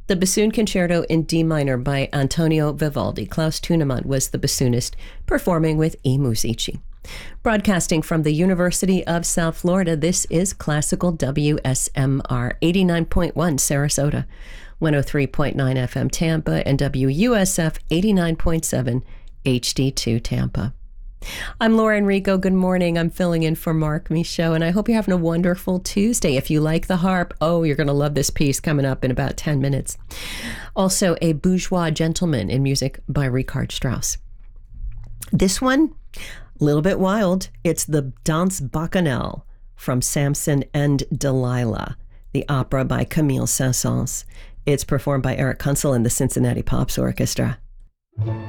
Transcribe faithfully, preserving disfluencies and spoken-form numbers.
The Bassoon Concerto in D minor by Antonio Vivaldi. Klaus Tunemann was the bassoonist, performing with I Musici. Broadcasting from the University of South Florida, this is Classical W S M R, eighty-nine point one Sarasota, one oh three point nine F M Tampa, and W U S F eighty-nine point seven H D two Tampa. I'm Laura Enrico. Good morning. I'm filling in for Mark Michaud, and I hope you're having a wonderful Tuesday. If you like the harp, oh, you're going to love this piece coming up in about ten minutes. Also, A Bourgeois Gentleman in music by Richard Strauss. This one, a little bit wild. It's the Danse Bacchanale from Samson and Delilah, the opera by Camille Saint-Saëns. It's performed by Eric Kunzel and the Cincinnati Pops Orchestra.